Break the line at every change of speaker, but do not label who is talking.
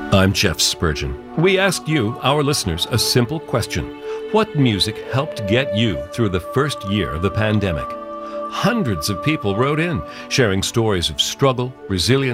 I'm Jeff Spurgeon. We asked you, our listeners, a simple question. What music helped get you through the first year of the pandemic? Hundreds of people wrote in, sharing stories of struggle, resilience,